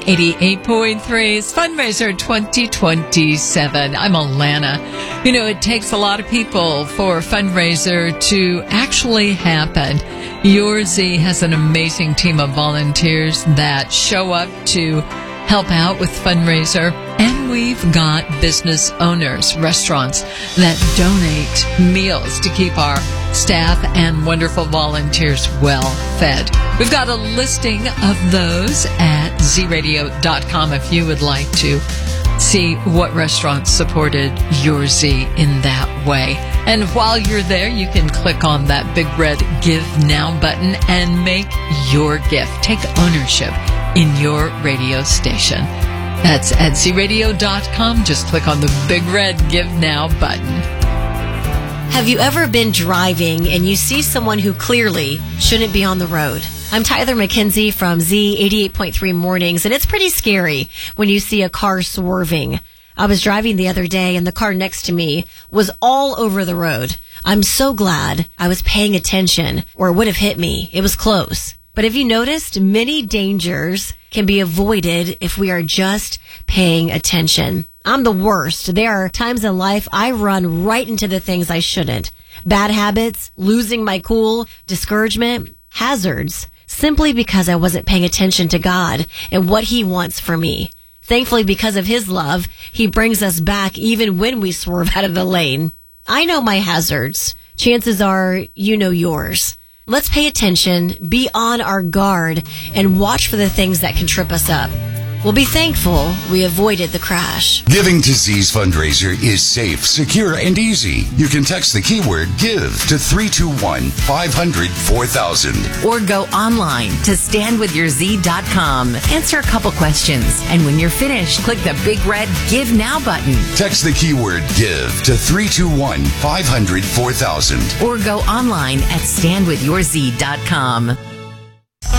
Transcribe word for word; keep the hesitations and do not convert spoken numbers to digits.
eighty-eight point three is Fundraiser twenty twenty-seven. I'm Alana. You know, it takes a lot of people for Fundraiser to actually happen. Your Z has an amazing team of volunteers that show up to help out with Fundraiser. And we've got business owners, restaurants that donate meals to keep our staff and wonderful volunteers well fed. We've got a listing of those at z radio dot com if you would like to see what restaurants supported Your Z in that way. And while you're there, you can click on that big red Give Now button and make your gift. Take ownership in your radio station. That's at z radio dot com. Just click on the big red Give Now button. Have you ever been driving and you see someone who clearly shouldn't be on the road? I'm Tyler McKenzie from Z eighty-eight point three Mornings, and it's pretty scary when you see a car swerving. I was driving the other day and the car next to me was all over the road. I'm so glad I was paying attention or it would have hit me. It was close. But have you noticed many dangers can be avoided if we are just paying attention? I'm the worst. There are times in life I run right into the things I shouldn't. Bad habits, losing my cool, discouragement, hazards, simply because I wasn't paying attention to God and what He wants for me. Thankfully, because of His love, He brings us back even when we swerve out of the lane. I know my hazards. Chances are you know yours. Let's pay attention, be on our guard, and watch for the things that can trip us up. We'll be thankful we avoided the crash. Giving to Z's fundraiser is safe, secure, and easy. You can text the keyword GIVE to three two one, five hundred, four thousand. Or go online to stand with your z dot com. Answer a couple questions, and when you're finished, click the big red Give Now button. Text the keyword GIVE to three two one, five hundred, four thousand. Or go online at stand with your z dot com.